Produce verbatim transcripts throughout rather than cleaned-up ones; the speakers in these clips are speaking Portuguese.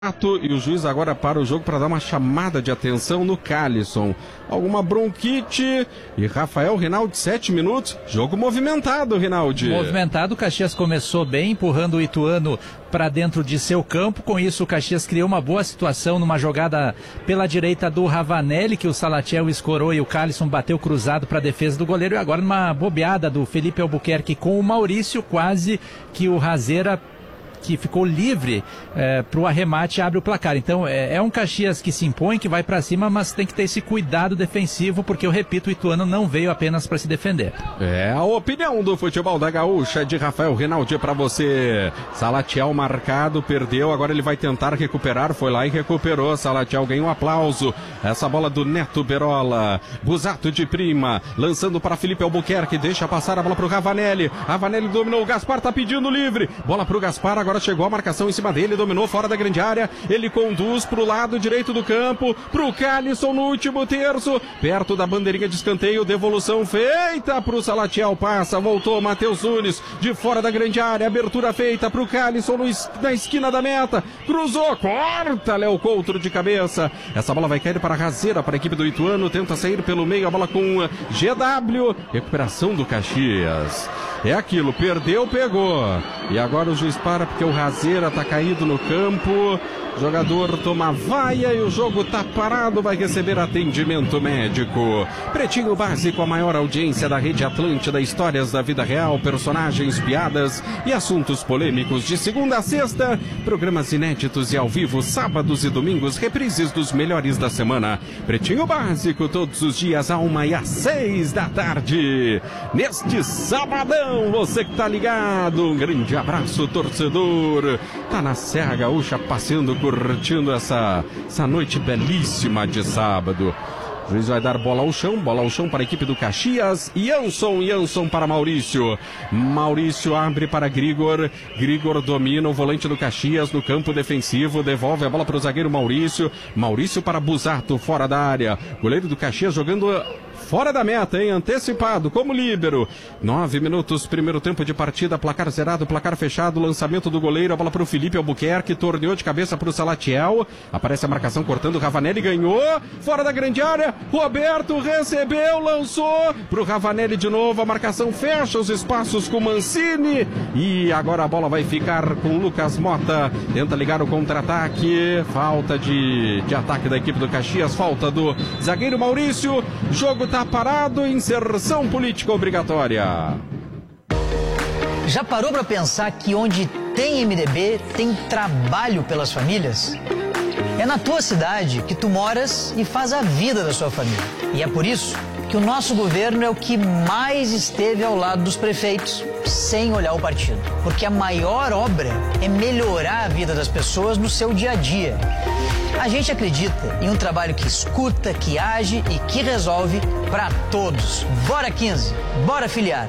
E o juiz agora para o jogo para dar uma chamada de atenção no Calisson. Alguma bronquite e Rafael Rinaldi, sete minutos. Jogo movimentado, Rinaldi. Movimentado, o Caxias começou bem, empurrando o Ituano para dentro de seu campo. Com isso, o Caxias criou uma boa situação numa jogada pela direita do Ravanelli, que o Salatiel escorou e o Calisson bateu cruzado para a defesa do goleiro. E agora numa bobeada do Felipe Albuquerque com o Maurício, quase que o Razeira, que ficou livre é, para o arremate, abre o placar. Então é, é um Caxias que se impõe, que vai para cima, mas tem que ter esse cuidado defensivo, porque eu repito, o Ituano não veio apenas para se defender. É a opinião do futebol da Gaúcha, de Rafael Rinaldi para você. Salatiel marcado, perdeu, agora ele vai tentar recuperar, foi lá e recuperou. Salatiel ganhou um aplauso. Essa bola do Neto Berola, Busato de prima, lançando para Felipe Albuquerque, deixa passar a bola para o Ravanelli. Ravanelli dominou, o Gaspar tá pedindo livre, bola para o Gaspar, agora Agora chegou a marcação em cima dele, dominou fora da grande área, ele conduz para o lado direito do campo, para o Calisson no último terço, perto da bandeirinha de escanteio, devolução feita para o Salatiel, passa, voltou Matheus Nunes, de fora da grande área, abertura feita para o Calisson no, na esquina da meta, cruzou, corta Léo Coutro de cabeça, essa bola vai cair para a Razeira, para a equipe do Ituano, tenta sair pelo meio, a bola com G W, recuperação do Caxias. É aquilo, perdeu, pegou. E agora o juiz para porque o Razeira tá caído no campo. Jogador toma vaia e o jogo tá parado, vai receber atendimento médico. Pretinho Básico, a maior audiência da Rede Atlântida, histórias da vida real, personagens, piadas e assuntos polêmicos de segunda a sexta. Programas inéditos e ao vivo, sábados e domingos, reprises dos melhores da semana. Pretinho Básico, todos os dias, a uma e às seis da tarde. Neste sabadão, você que tá ligado, um grande abraço, torcedor. Tá na Serra Gaúcha, passeando, curtindo essa, essa noite belíssima de sábado. O juiz vai dar bola ao chão, bola ao chão para a equipe do Caxias. Jansson, Jansson para Maurício. Maurício abre para Grigor. Grigor domina o volante do Caxias no campo defensivo. Devolve a bola para o zagueiro Maurício. Maurício para Busato, fora da área. Goleiro do Caxias jogando fora da meta, hein? Antecipado, como líbero. Nove minutos, primeiro tempo de partida, placar zerado, placar fechado, lançamento do goleiro, a bola para o Felipe Albuquerque, torneou de cabeça para o Salatiel, aparece a marcação cortando, Ravanelli ganhou, fora da grande área, Roberto recebeu, lançou para o Ravanelli de novo, a marcação fecha os espaços com Mancini, e agora a bola vai ficar com Lucas Mota, tenta ligar o contra-ataque, falta de, de ataque da equipe do Caxias, falta do zagueiro Maurício, jogo tá parado, inserção política obrigatória. Já parou para pensar que onde tem M D B tem trabalho pelas famílias? É na tua cidade que tu moras e faz a vida da sua família. E é por isso que o nosso governo é o que mais esteve ao lado dos prefeitos, sem olhar o partido. Porque a maior obra é melhorar a vida das pessoas no seu dia a dia. A gente acredita em um trabalho que escuta, que age e que resolve para todos. Bora quinze, bora filiar.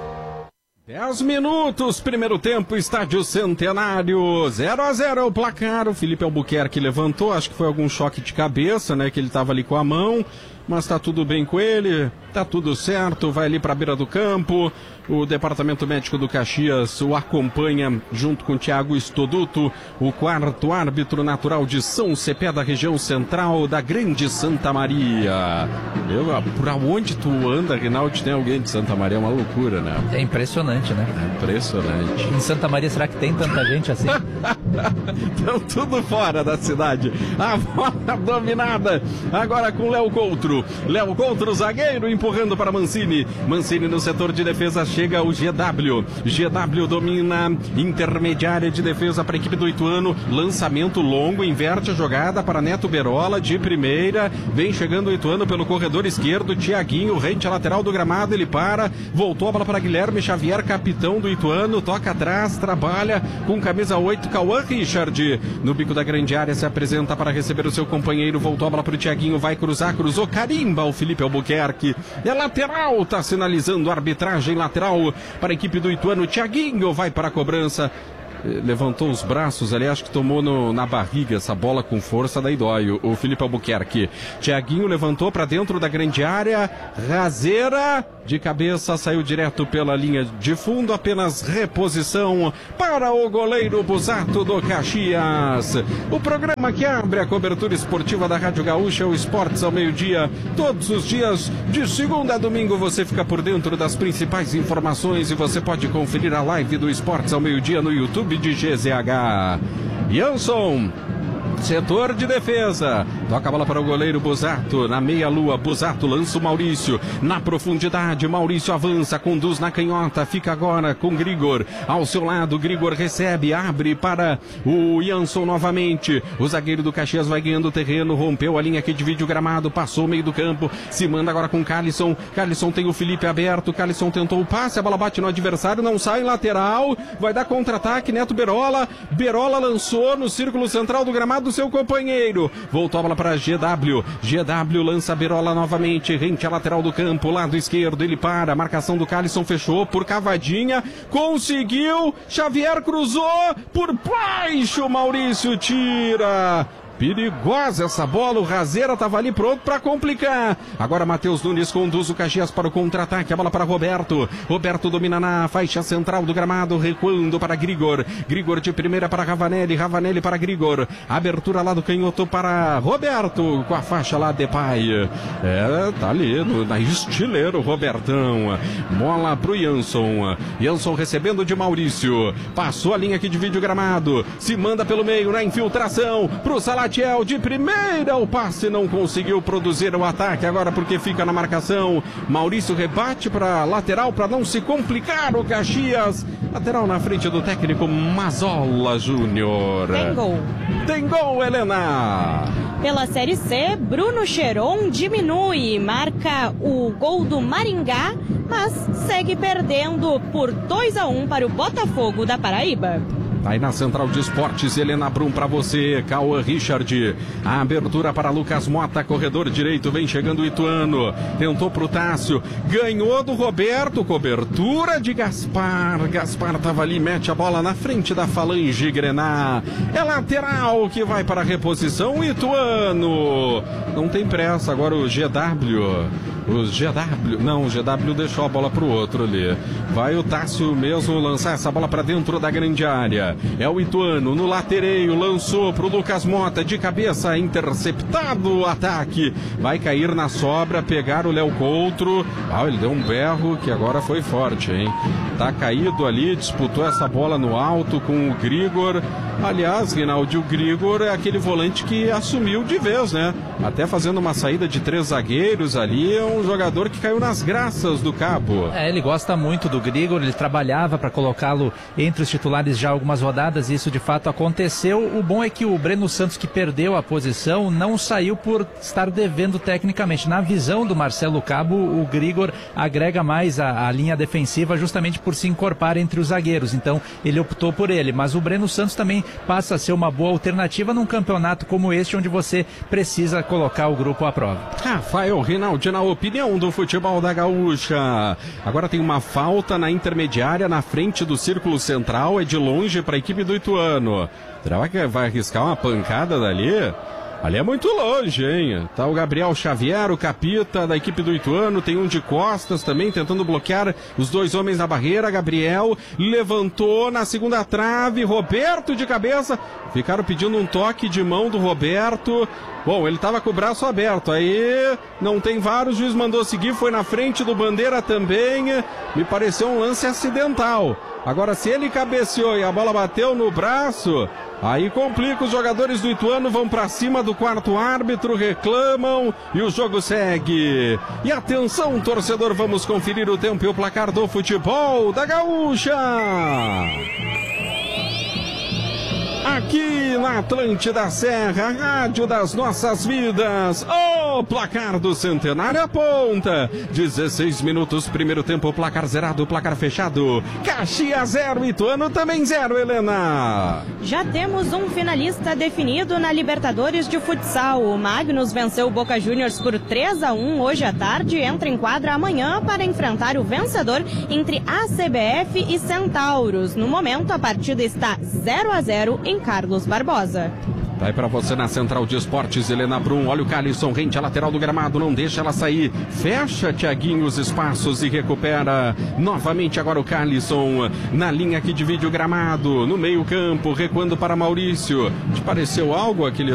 dez minutos, primeiro tempo, estádio Centenário, zero a zero é o placar. O Felipe Albuquerque levantou, acho que foi algum choque de cabeça, né, que ele estava ali com a mão, mas tá tudo bem com ele, tá tudo certo, vai ali para a beira do campo. O departamento médico do Caxias o acompanha junto com o Thiago Estoduto, o quarto árbitro natural de São Cepé, da região central da Grande Santa Maria. Eu, por onde tu anda, Rinaldi, tem alguém de Santa Maria, é uma loucura, né? É impressionante, né? É impressionante. Em Santa Maria, será que tem tanta gente assim? Estão tudo fora da cidade. A bola dominada agora com Léo Coutro. Léo Coutro, zagueiro, empurrando para Mancini. Mancini no setor de defesa. Chega o G W. G W domina intermediária de defesa para a equipe do Ituano. Lançamento longo, inverte a jogada para Neto Berola de primeira. Vem chegando o Ituano pelo corredor esquerdo. Thiaguinho, rente a lateral do gramado. Ele para. Voltou a bola para Guilherme Xavier, capitão do Ituano. Toca atrás, trabalha com camisa oito. Cauã Richard. No bico da grande área se apresenta para receber o seu companheiro. Voltou a bola para o Thiaguinho. Vai cruzar, cruzou. Carimba o Felipe Albuquerque. É lateral, está sinalizando a arbitragem lateral para a equipe do Ituano. Thiaguinho vai para a cobrança. levantou os braços ali, acho que tomou no, na barriga essa bola com força, daí dói o, o Felipe Albuquerque. Thiaguinho levantou para dentro da grande área, raseira de cabeça, saiu direto pela linha de fundo, apenas reposição para o goleiro Busato do Caxias. O programa que abre a cobertura esportiva da Rádio Gaúcha é o Esportes ao meio-dia, todos os dias, de segunda a domingo, você fica por dentro das principais informações e você pode conferir a live do Esportes ao meio-dia no YouTube de G Z H. Jansson, setor de defesa, toca a bola para o goleiro Busato, na meia-lua, Busato lança o Maurício, na profundidade, Maurício avança, conduz na canhota, fica agora com Grigor, ao seu lado, Grigor recebe, abre para o Jansson novamente, o zagueiro do Caxias vai ganhando terreno, rompeu a linha que divide o gramado, passou o meio do campo, se manda agora com Calisson, Calisson tem o Felipe aberto, Calisson tentou o passe, a bola bate no adversário, não sai em lateral, vai dar contra-ataque, Neto Berola, Berola lançou no círculo central do gramado do seu companheiro, voltou a bola para G W, G W lança Berola novamente, rente a lateral do campo, lado esquerdo, ele para, a marcação do Calisson fechou por cavadinha, conseguiu, Xavier cruzou, por baixo, Maurício tira. Perigosa essa bola, o Razeira estava ali pronto para complicar. Agora Matheus Nunes conduz o Caxias para o contra-ataque, a bola para Roberto. Roberto domina na faixa central do gramado, recuando para Grigor. Grigor de primeira para Ravanelli, Ravanelli para Grigor. Abertura lá do canhoto para Roberto, com a faixa lá de pai. É, tá ali, no, na estileiro Robertão. Bola pro Jansson. Jansson recebendo de Maurício. Passou a linha que divide o gramado. Se manda pelo meio na infiltração pro Salatiel de primeira, o passe não conseguiu produzir o ataque agora porque fica na marcação. Maurício rebate para lateral para não se complicar o Caxias. Lateral na frente do técnico Mazola Júnior. Tem gol. Tem gol, Helena. Pela Série C, Bruno Cheron diminui, marca o gol do Maringá, mas segue perdendo por dois a um para o Botafogo da Paraíba. Aí na Central de Esportes, Helena Brum para você, Cauã Richard, a abertura para Lucas Mota, corredor direito, vem chegando o Ituano, tentou pro Tássio, ganhou do Roberto, cobertura de Gaspar, Gaspar tava ali, mete a bola na frente da Falange Grená, é lateral que vai para a reposição, Ituano, não tem pressa, agora o G W, o G W, não, o G W deixou a bola pro outro ali, vai o Tássio mesmo lançar essa bola para dentro da grande área. É o Ituano no latereio, lançou pro Lucas Mota de cabeça, interceptado o ataque, vai cair na sobra, pegar o Léo Coutro. Ah, ele deu um berro que agora foi forte, hein? Tá caído ali, disputou essa bola no alto com o Grigor. Aliás, Rinaldi, o Grigor é aquele volante que assumiu de vez, né? Até fazendo uma saída de três zagueiros ali, é um jogador que caiu nas graças do Cabo. É, ele gosta muito do Grigor, ele trabalhava para colocá-lo entre os titulares já algumas rodadas, e isso de fato aconteceu. O bom é que o Breno Santos, que perdeu a posição, não saiu por estar devendo tecnicamente. Na visão do Marcelo Cabo, o Grigor agrega mais a, a linha defensiva justamente por se encorpar entre os zagueiros, então ele optou por ele, mas o Breno Santos também passa a ser uma boa alternativa num campeonato como este, onde você precisa colocar o grupo à prova. Rafael Rinaldi, na opinião do futebol da Gaúcha, agora tem uma falta na intermediária, na frente do círculo central, é de longe para a equipe do Ituano. Será que vai arriscar uma pancada dali? Ali é muito longe, hein? Tá o Gabriel Xavier, o capita da equipe do Ituano, tem um de costas também, tentando bloquear os dois homens na barreira. Gabriel levantou na segunda trave, Roberto de cabeça, ficaram pedindo um toque de mão do Roberto. Bom, ele tava com o braço aberto, aí não tem VAR, o juiz mandou seguir, foi na frente do Bandeira também, me pareceu um lance acidental. Agora, se ele cabeceou e a bola bateu no braço, aí complica, os jogadores do Ituano vão pra cima do quarto árbitro, reclamam e o jogo segue. E atenção, torcedor, vamos conferir o tempo e o placar do futebol da Gaúcha. aqui na Atlântida Serra, rádio das nossas vidas. O placar do Centenário aponta. dezesseis minutos, primeiro tempo, placar zerado, placar fechado. Caxias zero, Ituano também zero, Helena. Já temos um finalista definido na Libertadores de Futsal. O Magnus venceu o Boca Juniors por três a um hoje à tarde. Entra em quadra amanhã para enfrentar o vencedor entre A C B F e Centauros. No momento, a partida está zero a zero em Carlos Barbosa. Tá aí pra você na Central de Esportes, Helena Brum. Olha o Calisson, rente à lateral do gramado, não deixa ela sair. Fecha, Thiaguinho, os espaços e recupera novamente agora o Calisson na linha que divide o gramado, no meio campo, recuando para Maurício. Te pareceu algo aquele